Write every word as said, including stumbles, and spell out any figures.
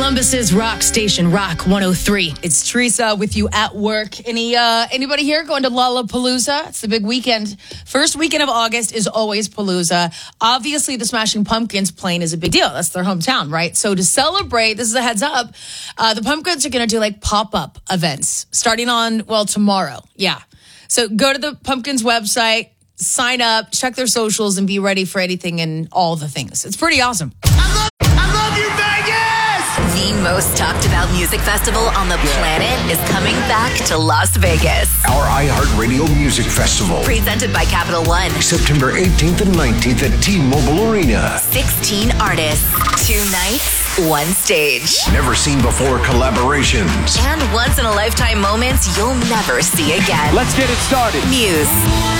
Columbus's rock station, Rock one oh three. It's Teresa with you at work. Any uh, anybody here going to Lollapalooza? It's the big weekend. First weekend of August is always Palooza. Obviously, the Smashing Pumpkins playing is a big deal. That's their hometown, right? So to celebrate, this is a heads up, uh, the Pumpkins are going to do like pop-up events starting on, well, tomorrow. Yeah. So go to the Pumpkins website, sign up, check their socials, and be ready for anything and all the things. It's pretty awesome. The most talked about music festival on the planet is coming back to Las Vegas. Our iHeartRadio Music Festival. Presented by Capital One. September eighteenth and nineteenth at T-Mobile Arena. sixteen artists, two nights, one stage. Never seen before collaborations. And once in a lifetime moments you'll never see again. Let's get it started. Muse.